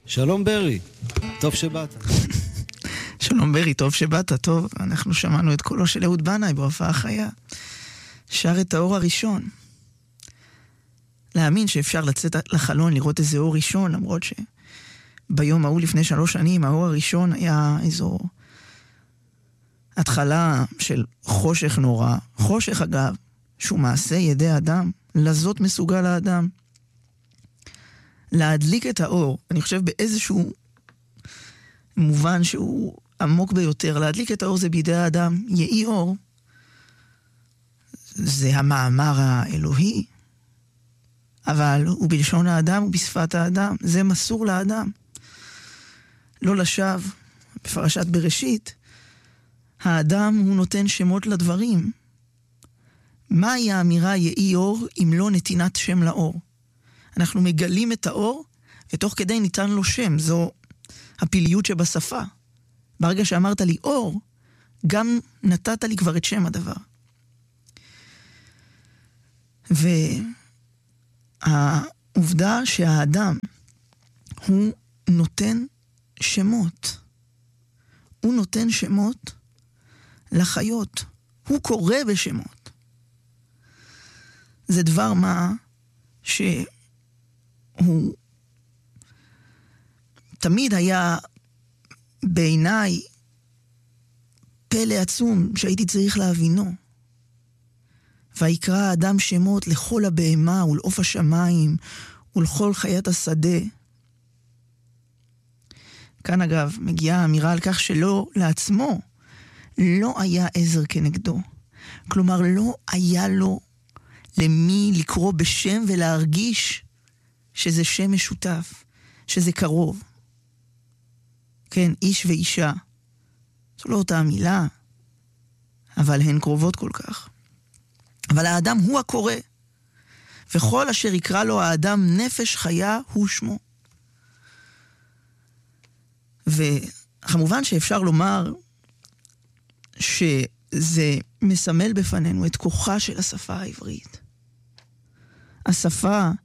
שלום ברי, טוב שבאת. שלום ברי, טוב שבאת, טוב. אנחנו שמענו את קולו של אהוד בנאי בהופעה חיה. שר את האור הראשון. להאמין שאפשר לצאת לחלון לראות איזה אור ראשון, למרות שביום ההוא לפני 3 שנים האור הראשון היה איזו התחלה של חושך נורא. חושך אגב, שהוא מעשה ידי אדם, לזאת מסוגל האדם. להדליק את האור, אני חושב באיזשהו מובן שהוא עמוק ביותר, להדליק את האור זה בידי האדם. יהי אור, זה המאמר האלוהי, אבל הוא בלשון האדם ובשפת האדם, זה מסור לאדם. לא לשווא, בפרשת בראשית, האדם הוא נותן שמות לדברים. מהי האמירה יהי אור אם לא נתינת שם לאור? אנחנו מגלים את האור, ותוך כדי ניתן לו שם. זו הפיליות שבשפה. ברגע שאמרת לי אור, גם נתת לי כבר את שם הדבר. והעובדה שהאדם הוא נותן שמות. הוא נותן שמות לחיות. הוא קורא בשמות. זה דבר מה שהוא תמיד היה בעיניי פלא עצום שהייתי צריך להבינו. ויקרא האדם שמות לכל הבהמה ולעוף השמיים ולכל חיית השדה. כאן אגב מגיעה האמירה על כך שלא לעצמו לא היה עזר כנגדו. כלומר לא היה לו למי לקרוא בשם ולהרגיש שזה שם משותף, שזה קרוב. כן, איש ואישה. זו לא אותה מילה, אבל הן קרובות כל כך. אבל האדם הוא הקורא, וכל אשר יקרא לו האדם נפש חיה הוא שמו. וכמובן שאפשר לומר שזה מסמל בפנינו את כוחה של השפה העברית. השפה,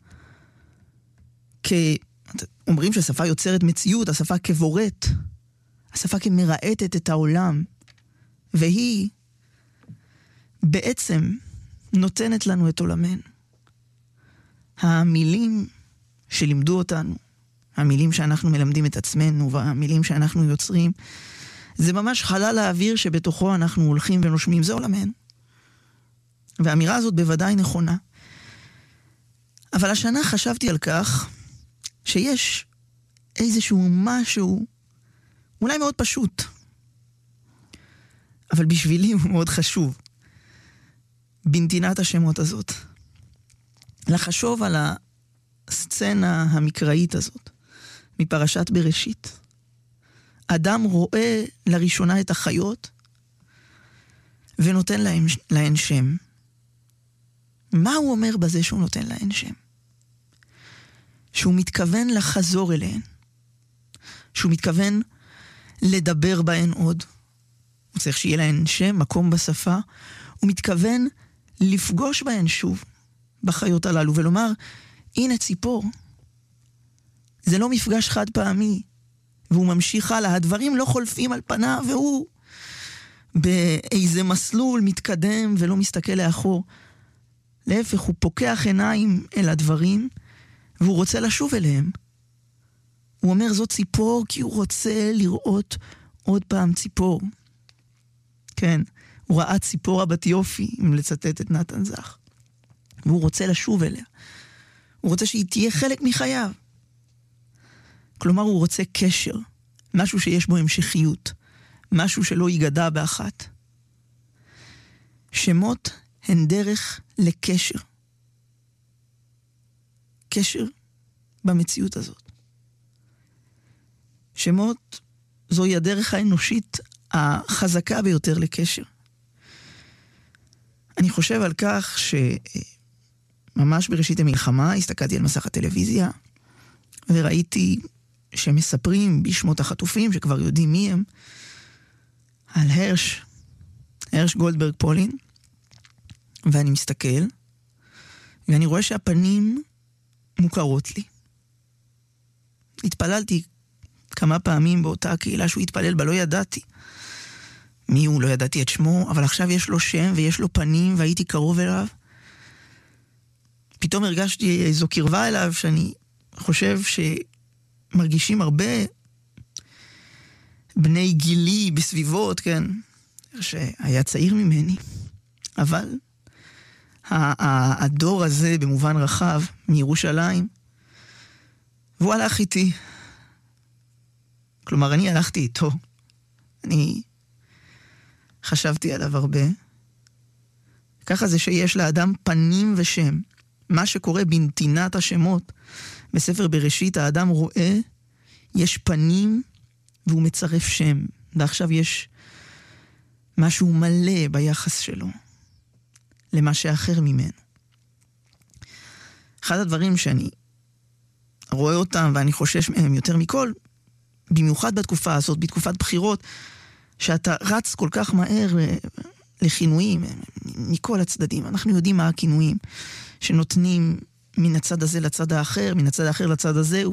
אומרים שהשפה יוצרת מציאות, השפה כבורט, השפה כמראטת את העולם, והיא בעצם נותנת לנו את עולמנו. המילים שלימדו אותנו, המילים שאנחנו מלמדים את עצמנו, והמילים שאנחנו יוצרים, זה ממש חלל האוויר שבתוכו אנחנו הולכים ונושמים, זה עולמנו. והאמירה הזאת בוודאי נכונה. אבל השנה חשבתי על כך שיש איזשהו משהו, אולי מאוד פשוט, אבל בשבילי הוא מאוד חשוב, בנתינת השמות הזאת. לחשוב על הסצנה המקראית הזאת, מפרשת בראשית. אדם רואה לראשונה את החיות, ונותן להן שם. מה הוא אומר בזה שהוא נותן להן שם? שהוא מתכוון לחזור אליהן. שהוא מתכוון לדבר בהן עוד. הוא צריך שיהיה להן שם, מקום בשפה. הוא מתכוון לפגוש בהן שוב, בחיות הללו, ולומר, הנה ציפור. זה לא מפגש חד פעמי. והוא ממשיך הלאה. הדברים לא חולפים על פניו, והוא באיזה מסלול מתקדם ולא מסתכל לאחור. להפך, הוא פוקח עיניים אל הדברים, והוא רוצה לשוב אליהם. הוא אומר, זאת ציפור, כי הוא רוצה לראות עוד פעם ציפור. כן, הוא ראה ציפורה בת יופי, אם לצטט את נתן זך. והוא רוצה לשוב אליה. הוא רוצה שהיא תהיה חלק מחייו. כלומר, הוא רוצה קשר. משהו שיש בו המשכיות. משהו שלא ייגדע באחת. שמות הן דרך לקשר. קשר במציאות הזאת. שמות זוהי הדרך האנושית החזקה ביותר לקשר. אני חושב על כך שממש בראשית המלחמה הסתכלתי על מסך הטלוויזיה וראיתי שמספרים בשמות החטופים שכבר יודעים מי הם, על הרש גולדברג פולין, ואני מסתכל ואני רואה שהפנים מוכרות לי. התפללתי כמה פעמים באותה קהילה שהוא התפלל בה, לא ידעתי מי הוא, לא ידעתי את שמו, אבל עכשיו יש לו שם ויש לו פנים, והייתי קרוב אליו. פתאום הרגשתי איזו קרבה אליו, שאני חושב שמרגישים הרבה בני גילי בסביבות, כן, שהיה צעיר ממני, אבל הדור הזה במובן רחב מירושלים, והוא הלך איתי. כלומר, אני הלכתי איתו. אני חשבתי עליו הרבה. ככה זה שיש לאדם פנים ושם. מה שקורה בנתינת השמות בספר בראשית, האדם רואה, יש פנים והוא מצרף שם. ועכשיו יש משהו מלא ביחס שלו למה שאחר ממנו. אחד הדברים שאני רואה אותם ואני חושש מהם יותר מכל, במיוחד בתקופה הזאת, בתקופת בחירות, שאתה רץ כל כך מהר לכינויים מכל הצדדים. אנחנו יודעים מה הכינויים שנותנים מן הצד הזה לצד האחר, מן הצד האחר לצד הזה,